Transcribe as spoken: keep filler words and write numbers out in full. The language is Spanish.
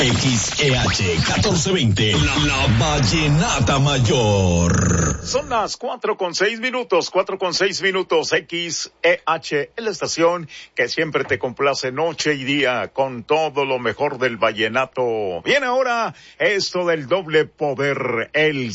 X E H catorce veinte, la, la Vallenata Mayor. Son las cuatro con seis minutos, cuatro con seis minutos, X E H, en la estación que siempre te complace noche y día con todo lo mejor del vallenato. Viene ahora esto del doble poder, el